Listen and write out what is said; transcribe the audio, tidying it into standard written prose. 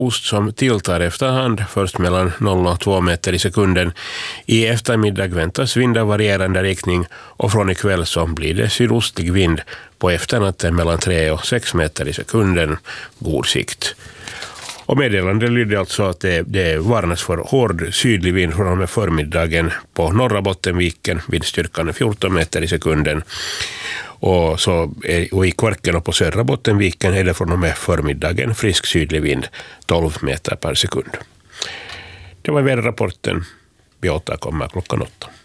ost som tilltar efterhand, först mellan 0 och 2 meter i sekunden. I eftermiddag väntas vind av varierande riktning och från ikväll så blir det sydostlig vind på efternatten mellan 3 och 6 meter i sekunden. God sikt. Och meddelande lyder alltså att det varnas för hård sydlig vind från och med förmiddagen på norra Bottenviken, vindstyrkan är 14 meter i sekunden. Och i Kvarken och på södra Bottenviken är det från och med förmiddagen frisk sydlig vind 12 meter per sekund. Det var väderrapporten. Vi återkommer klockan 8.